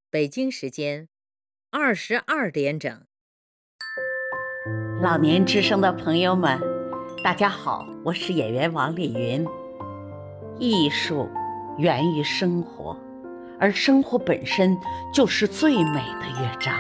北京时间22点整。 老年之声的朋友们，大家好，我是演员王丽云。艺术源于生活，而生活本身就是最美的乐章。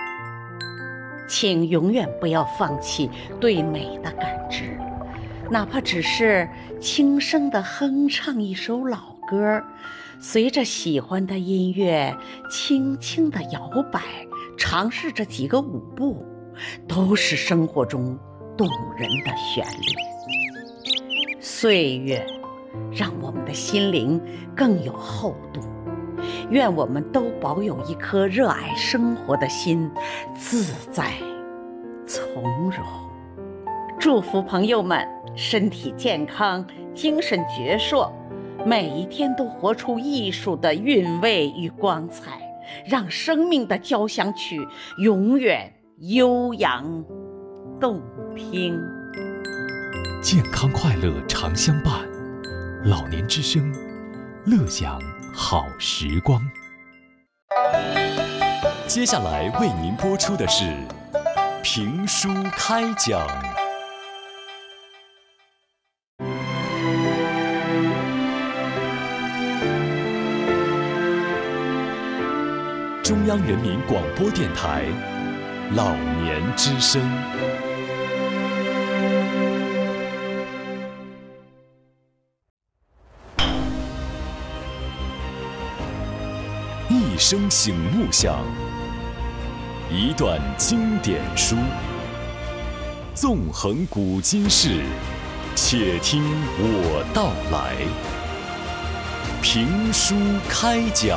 请永远不要放弃对美的感知，哪怕只是轻声地哼唱一首老歌，随着喜欢的音乐轻轻地摇摆，尝试着几个舞步，都是生活中动人的旋律。岁月让我们的心灵更有厚度，愿我们都保有一颗热爱生活的心，自在从容。祝福朋友们身体健康，精神矍铄，每一天都活出艺术的韵味与光彩，让生命的交响曲永远悠扬动听。 健康快乐常相伴，老年之声，乐享好时光。接下来为您播出的是评书开讲。中央人民广播电台老年之声。一声醒目响，一段经典书，纵横古今事，且听我道来。评书开讲。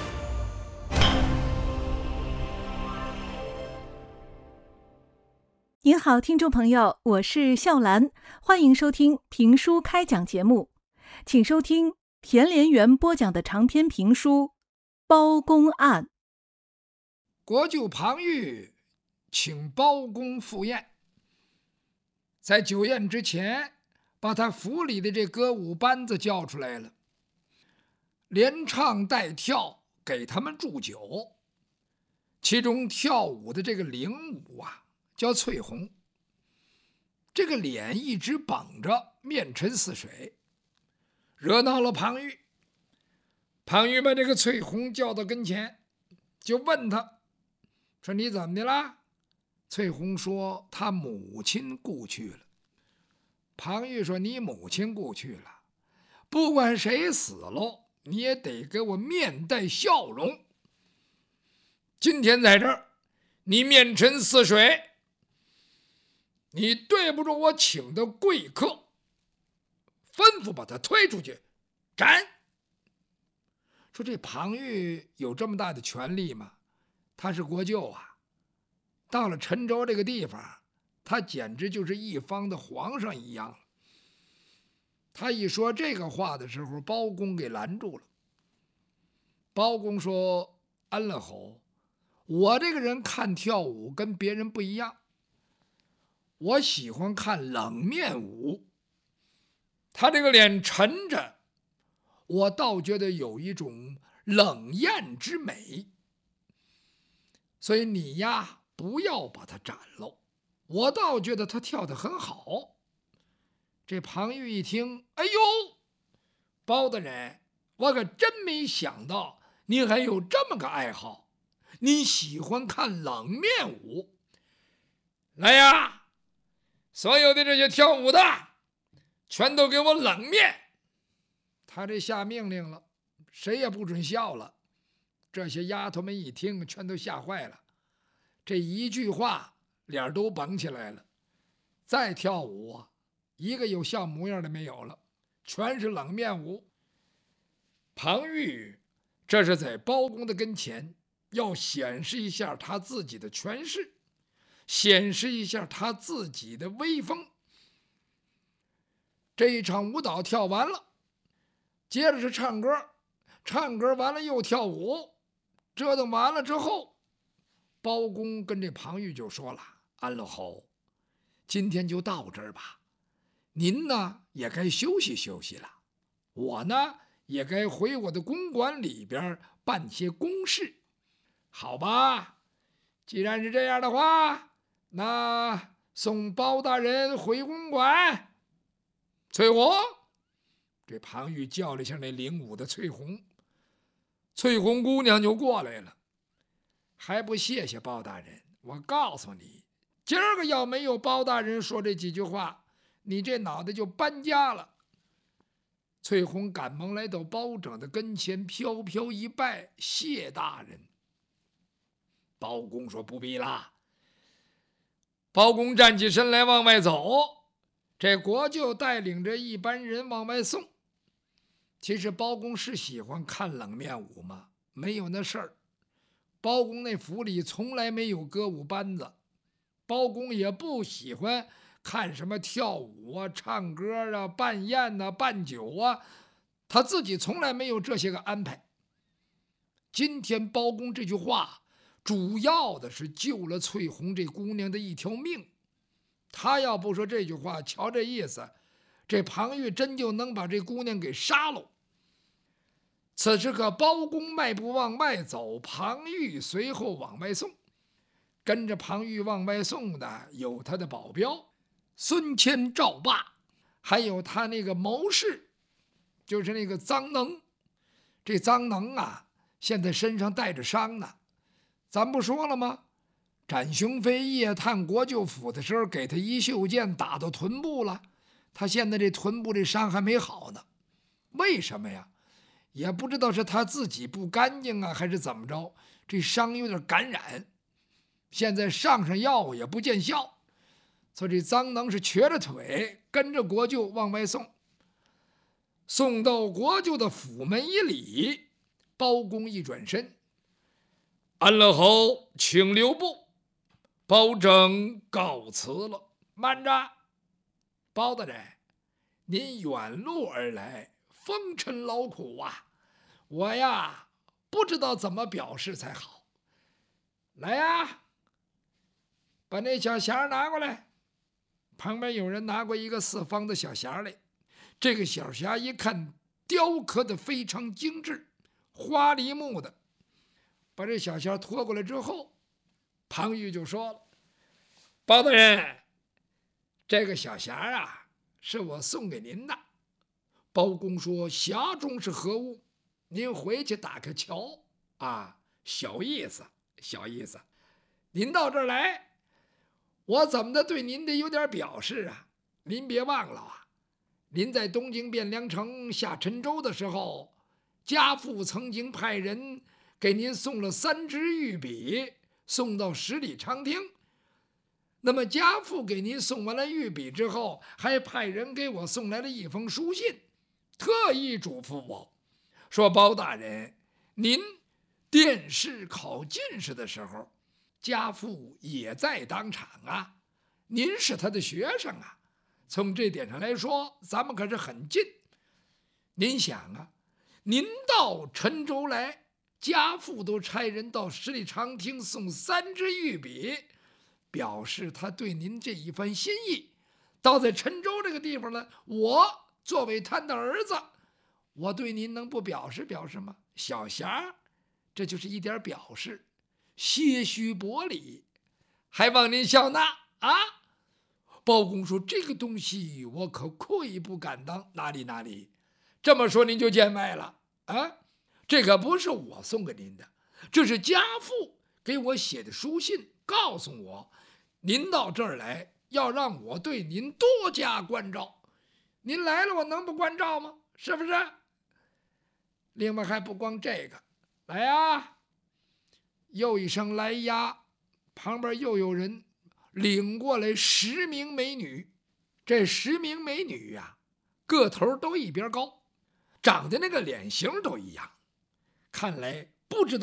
您好，听众朋友，我是笑兰，欢迎收听评书开讲节目，请收听田连元播讲的长篇评书《包公案》。 国舅庞玉请包公赴宴，在酒宴之前，把他府里的这歌舞班子叫出来了，连唱带跳，给他们祝酒。其中跳舞的这个领舞啊，叫翠红，这个脸一直绷着，面沉似水，惹恼了庞玉。庞玉把这个翠红叫到跟前，就问他说：“你怎么的啦？”翠红说：“她母亲故去了。”庞玉说：“你母亲故去了，不管谁死了，你也得给我面带笑容。今天在这儿，你面沉似水，你对不住我请的贵客，吩咐把他推出去斩。”说这庞玉有这么大的权力吗？他是国舅啊，到了陈州这个地方，他简直就是一方的皇上一样。他一说这个话的时候，包公给拦住了。包公说：“安了侯，我这个人看跳舞跟别人不一样，我喜欢看冷面舞。他这个脸沉着，我倒觉得有一种冷艳之美。所以你呀，不要把他斩了，我倒觉得他跳得很好。”这庞玉一听，哎呦，包大人，我可真没想到你还有这么个爱好，你喜欢看冷面舞。来呀，所有的这些跳舞的，全都给我冷面。他这下命令了，谁也不准笑了。这些丫头们一听，全都吓坏了。这一句话，脸都绷起来了。再跳舞啊，一个有笑模样的没有了，全是冷面舞。庞玉这是在包公的跟前，要显示一下他自己的权势，显示一下他自己的威风。这一场舞蹈跳完了，接着是唱歌，唱歌完了又跳舞，折腾完了之后，包公跟这庞玉就说了：“安乐侯，今天就到这儿吧，您呢也该休息休息了，我呢也该回我的公馆里边办些公事。 好吧，既然是这样的话，那送包大人回公馆。翠红，这庞玉叫了一下那领舞的翠红，翠红姑娘就过来了。还不谢谢包大人？我告诉你，今儿个要没有包大人说这几句话，你这脑袋就搬家了。翠红赶忙来到包拯的跟前，飘飘一拜，谢大人。包公说不必啦。包公站起身来往外走，这国舅带领着一班人往外送。其实包公是喜欢看冷面舞吗？没有那事儿。包公那府里从来没有歌舞班子，包公也不喜欢看什么跳舞啊、唱歌啊、办宴啊、办酒啊，他自己从来没有这些个安排。今天包公这句话主要的是救了翠红这姑娘的一条命，他要不说这句话，瞧这意思，这庞玉真就能把这姑娘给杀了。此时可包公迈步往外走，庞玉随后往外送。跟着庞玉往外送的有他的保镖孙谦、赵霸，还有他那个谋士，就是那个臧能。这臧能啊，现在身上带着伤呢。咱不说了吗？展雄飞夜探国舅府的时候，给他一袖箭打到臀部了，他现在这臀部这伤还没好呢。为什么呀？也不知道是他自己不干净啊，还是怎么着，这伤有点感染，现在上药也不见效，所以这臧能是瘸着腿跟着国舅往外送。送到国舅的府门一礼，包公一转身，安了后请留步，包拯告辞了。慢着，包大人，您远路而来，风尘劳苦啊，我呀不知道怎么表示才好。来呀，把那小匣拿过来。旁边有人拿过一个四方的小匣来，这个小匣一看雕刻的非常精致，花梨木的。把这小匣拖过来之后，庞玉就说了：包大人，这个小匣啊是我送给您的。包公说：匣中是何物？您回去打开瞧啊，小意思，小意思。您到这儿来，我怎么的对您得有点表示啊。您别忘了啊，您在东京汴梁城下陈州的时候，家父曾经派人给您送了3支玉笔，送到十里长亭。那么家父给您送完了玉笔之后，还派人给我送来了一封书信，特意嘱咐我说：包大人，您殿试考进士的时候，家父也在当场啊，您是他的学生啊，从这点上来说，咱们可是很近。您想啊，您到陈州来，家父都差人到十里长亭送3支玉笔，表示他对您这一番心意。到在陈州这个地方呢，我作为他的儿子，我对您能不表示表示吗？小匣，这就是一点表示，些许薄礼，还望您笑纳啊。包公说：这个东西我可愧不敢当。哪里哪里，这么说您就见外了啊。这可不是我送给您的，这是家父给我写的书信，告诉我您到这儿来，要让我对您多加关照。您来了，我能不关照吗？是不是？另外还不光这个，来啊！又一声来呀，旁边又有人领过来10名美女。这10名美女呀，个头都一边高，长得那个脸型都一样，看来不知道